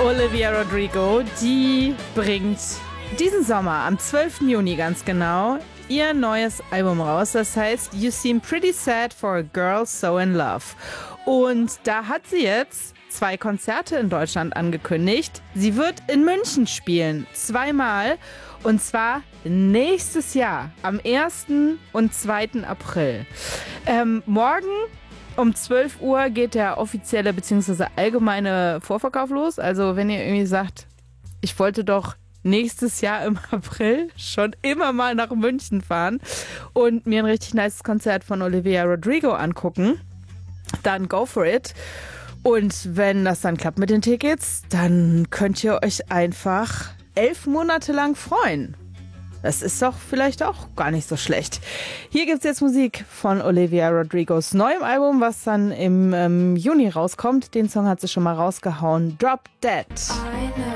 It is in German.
Olivia Rodrigo, die bringt diesen Sommer, am 12. Juni ganz genau, ihr neues Album raus. Das heißt You Seem Pretty Sad for a Girl So in Love. Und da hat sie jetzt 2 Konzerte in Deutschland angekündigt. Sie wird in München spielen, 2-mal. Und zwar nächstes Jahr, am 1. und 2. April. Morgen um 12 Uhr geht der offizielle bzw. allgemeine Vorverkauf los. Also wenn ihr irgendwie sagt, ich wollte doch nächstes Jahr im April schon immer mal nach München fahren und mir ein richtig nices Konzert von Olivia Rodrigo angucken, dann go for it. Und wenn das dann klappt mit den Tickets, dann könnt ihr euch einfach 11 Monate lang freuen. Das ist doch vielleicht auch gar nicht so schlecht. Hier gibt's jetzt Musik von Olivia Rodrigos neuem Album, was dann im Juni rauskommt. Den Song hat sie schon mal rausgehauen. Drop Dead.